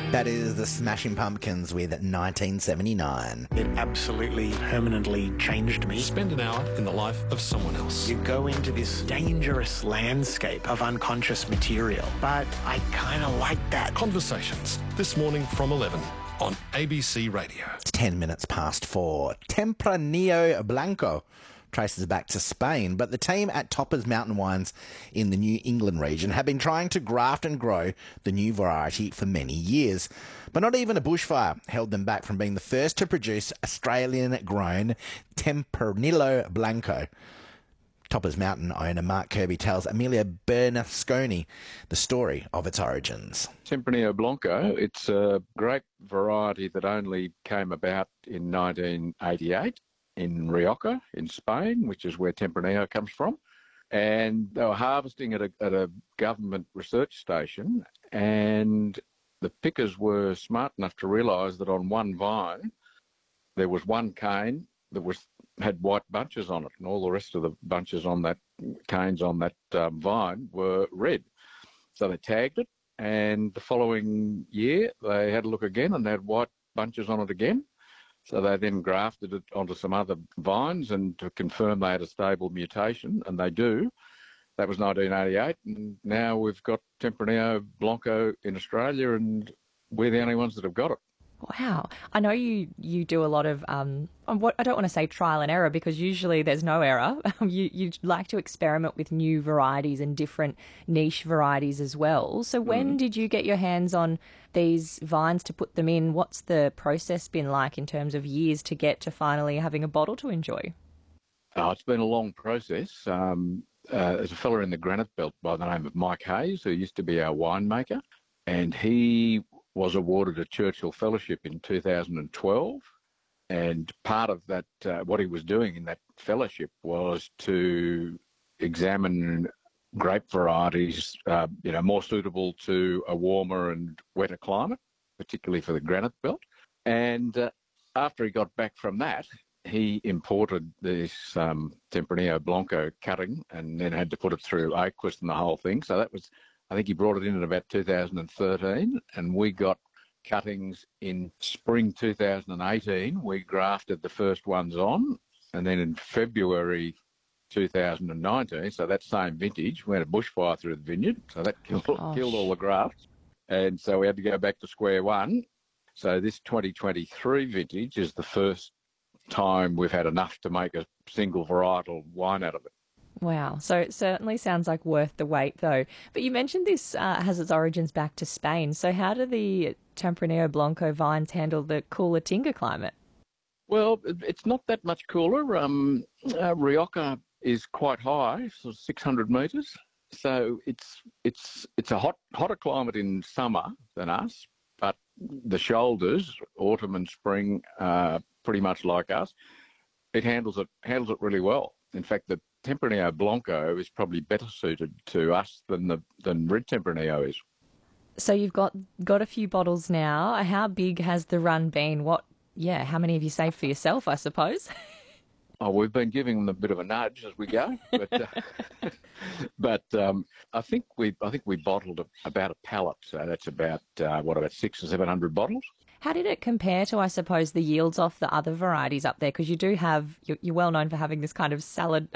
That is the Smashing Pumpkins with 1979. It absolutely permanently changed me. Spend an hour in the life of someone else. You go into this dangerous landscape of unconscious material, but I kind of like that. Conversations, this morning from 11 on ABC Radio. It's 10 minutes past 4. Tempranillo Blanco traces back to Spain, but the team at Topper's Mountain Wines in the New England region have been trying to graft and grow the new variety for many years. But not even a bushfire held them back from being the first to produce Australian-grown Tempranillo Blanco. Topper's Mountain owner Mark Kirby tells Amelia Bernasconi the story of its origins. Tempranillo Blanco, it's a grape variety that only came about in 1988. In Rioja, in Spain, which is where Tempranillo comes from. And they were harvesting at a government research station, and the pickers were smart enough to realise that on one vine there was one cane that had white bunches on it, and all the rest of the bunches on that canes on that vine were red. So they tagged it, and the following year they had a look again, and they had white bunches on it again. So they then grafted it onto some other vines, and to confirm they had a stable mutation, and they do. That was 1988, and now we've got Tempranillo Blanco in Australia, and we're the only ones that have got it. Wow. I know you do a lot of, what I don't want to say trial and error, because usually there's no error. You like to experiment with new varieties and different niche varieties as well. So when did you get your hands on these vines to put them in? What's the process been like in terms of years to get to finally having a bottle to enjoy? Oh, it's been a long process. There's a fella in the Granite Belt by the name of Mike Hayes, who used to be our winemaker, and he was awarded a Churchill Fellowship in 2012, and part of that, what he was doing in that fellowship was to examine grape varieties, more suitable to a warmer and wetter climate, particularly for the Granite Belt. And after he got back from that, he imported this Tempranillo Blanco cutting, and then had to put it through Aquist and the whole thing. So that was, I think he brought it in about 2013, and we got cuttings in spring 2018. We grafted the first ones on, and then in February 2019, so that same vintage, we had a bushfire through the vineyard, so that killed all the grafts. And so we had to go back to square one. So this 2023 vintage is the first time we've had enough to make a single varietal wine out of it. Wow. So it certainly sounds like worth the wait, though. But you mentioned this has its origins back to Spain. So how do the Tempranillo Blanco vines handle the cooler Tinga climate? Well, it's not that much cooler. Rioja is quite high, so 600 metres. So it's a hotter climate in summer than us, but the shoulders, autumn and spring, are pretty much like us. It handles it really well. In fact, the Tempranillo Blanco is probably better suited to us than red Tempranillo is. So you've got a few bottles now. How big has the run been? How many have you saved for yourself, I suppose? Oh, we've been giving them a bit of a nudge as we go, but I think we bottled about a pallet, so that's about 600 or 700 bottles. How did it compare to, I suppose, the yields off the other varieties up there? Because you do have, you're well known for having this kind of salad